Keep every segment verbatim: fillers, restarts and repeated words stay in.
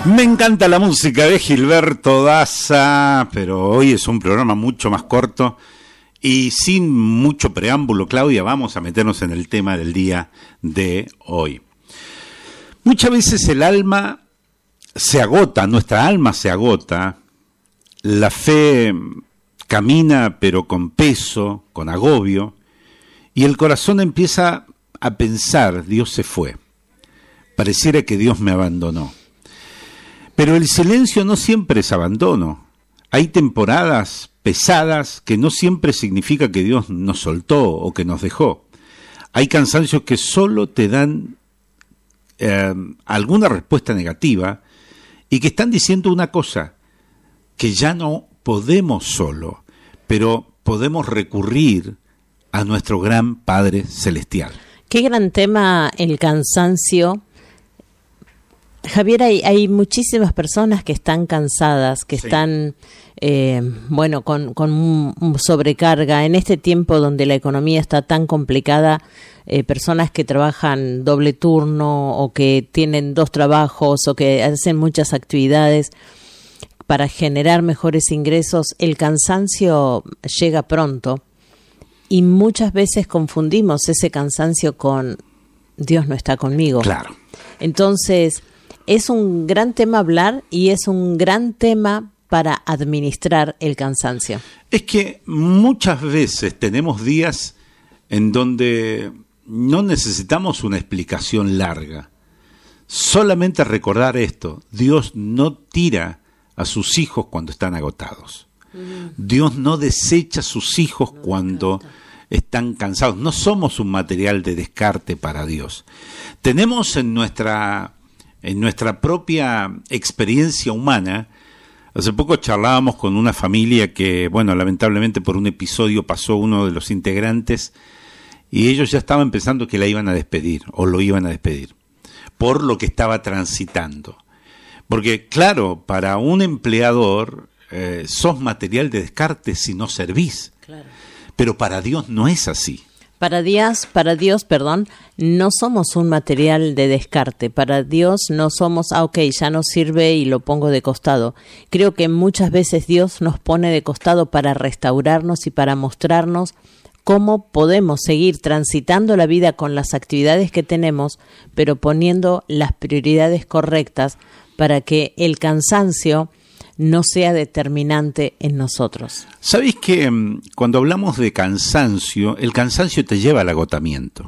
Me encanta la música de Gilberto Daza, pero hoy es un programa mucho más corto y sin mucho preámbulo, Claudia, vamos a meternos en el tema del día de hoy. Muchas veces el alma se agota, nuestra alma se agota, la fe camina pero con peso, con agobio, y el corazón empieza a pensar, Dios se fue, pareciera que Dios me abandonó. Pero el silencio no siempre es abandono. Hay temporadas pesadas que no siempre significa que Dios nos soltó o que nos dejó. Hay cansancios que solo te dan eh, alguna respuesta negativa y que están diciendo una cosa, que ya no podemos solo, pero podemos recurrir a nuestro gran Padre Celestial. Qué gran tema el cansancio. Javier, hay, hay muchísimas personas que están cansadas, que sí. están, eh, bueno, con, con sobrecarga. En este tiempo donde la economía está tan complicada, eh, personas que trabajan doble turno o que tienen dos trabajos o que hacen muchas actividades para generar mejores ingresos, el cansancio llega pronto y muchas veces confundimos ese cansancio con Dios no está conmigo. Claro. Entonces, es un gran tema hablar y es un gran tema para administrar el cansancio. Es que muchas veces tenemos días en donde no necesitamos una explicación larga. Solamente recordar esto, Dios no tira a sus hijos cuando están agotados. Mm. Dios no desecha a sus hijos no cuando están cansados. No somos un material de descarte para Dios. Tenemos en nuestra... En nuestra propia experiencia humana, hace poco charlábamos con una familia que, bueno, lamentablemente por un episodio pasó uno de los integrantes y ellos ya estaban pensando que la iban a despedir o lo iban a despedir por lo que estaba transitando. Porque, claro, para un empleador eh, sos material de descarte si no servís, claro. Pero para Dios no es así. Para Dios, para Dios, perdón, no somos un material de descarte. Para Dios no somos, ah, ok, ya no sirve y lo pongo de costado. Creo que muchas veces Dios nos pone de costado para restaurarnos y para mostrarnos cómo podemos seguir transitando la vida con las actividades que tenemos, pero poniendo las prioridades correctas para que el cansancio no sea determinante en nosotros. ¿Sabéis que um, cuando hablamos de cansancio, el cansancio te lleva al agotamiento?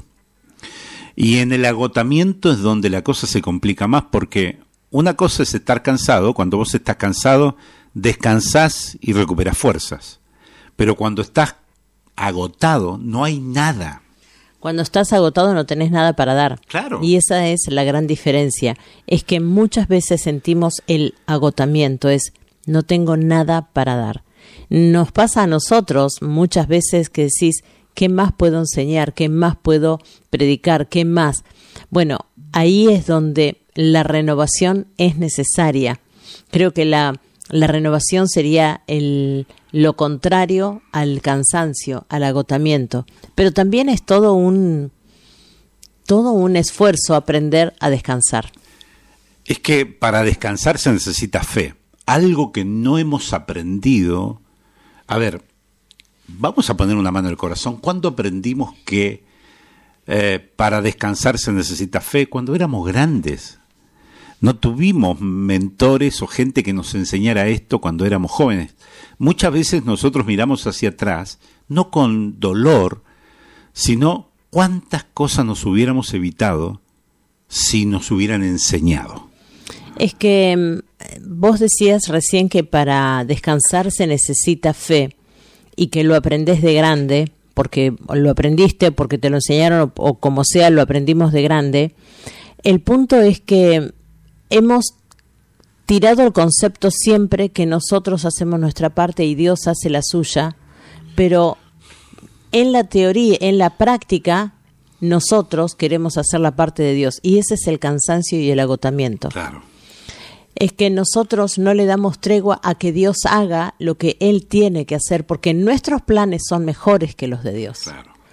Y en el agotamiento es donde la cosa se complica más, porque una cosa es estar cansado. Cuando vos estás cansado, descansás y recuperás fuerzas. Pero cuando estás agotado, no hay nada. Cuando estás agotado no tenés nada para dar. Claro. Y esa es la gran diferencia. Es que muchas veces sentimos el agotamiento, es no tengo nada para dar. Nos pasa a nosotros muchas veces que decís, ¿qué más puedo enseñar? ¿Qué más puedo predicar? ¿Qué más? Bueno, ahí es donde la renovación es necesaria. Creo que la, la renovación sería el... lo contrario al cansancio, al agotamiento. Pero también es todo un, todo un esfuerzo aprender a descansar. Es que para descansar se necesita fe. Algo que no hemos aprendido. A ver, vamos a poner una mano en el corazón. ¿Cuándo aprendimos que eh, para descansar se necesita fe? Cuando éramos grandes. No tuvimos mentores o gente que nos enseñara esto cuando éramos jóvenes. Muchas veces nosotros miramos hacia atrás, no con dolor, sino cuántas cosas nos hubiéramos evitado si nos hubieran enseñado. Es que vos decías recién que para descansar se necesita fe y que lo aprendés de grande, porque lo aprendiste, porque te lo enseñaron o, o como sea, lo aprendimos de grande. El punto es que hemos tirado el concepto siempre que nosotros hacemos nuestra parte y Dios hace la suya, pero en la teoría, en la práctica, nosotros queremos hacer la parte de Dios y ese es el cansancio y el agotamiento. Claro. Es que nosotros no le damos tregua a que Dios haga lo que Él tiene que hacer, porque nuestros planes son mejores que los de Dios. Claro.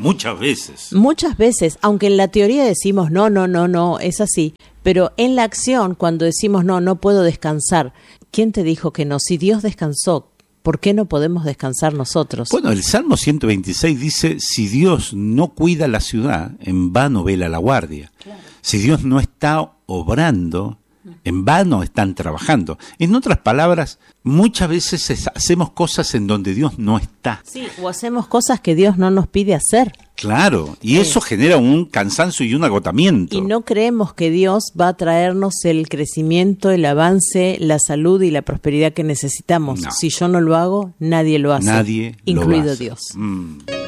Muchas veces. Muchas veces, aunque en la teoría decimos no, no, no, no, es así, pero en la acción, cuando decimos no, no puedo descansar, ¿quién te dijo que no? Si Dios descansó, ¿por qué no podemos descansar nosotros? Bueno, el Salmo ciento veintiséis dice, si Dios no cuida la ciudad, en vano vela la guardia. Claro. Si Dios no está obrando, en vano están trabajando. En otras palabras, muchas veces es, hacemos cosas en donde Dios no está. Sí, o hacemos cosas que Dios no nos pide hacer. Claro, y sí. eso genera un cansancio y un agotamiento. Y no creemos que Dios va a traernos el crecimiento, el avance, la salud y la prosperidad que necesitamos. No. Si yo no lo hago, nadie lo hace. Nadie incluido lo hace. Dios. Mm.